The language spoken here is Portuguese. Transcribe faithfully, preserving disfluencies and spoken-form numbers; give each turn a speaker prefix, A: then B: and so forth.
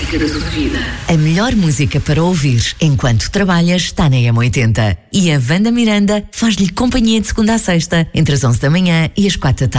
A: música da sua vida.
B: A melhor música para ouvir enquanto trabalhas está na M oitenta. E a Wanda Miranda faz-lhe companhia de segunda a sexta, entre as onze da manhã e as quatro da tarde.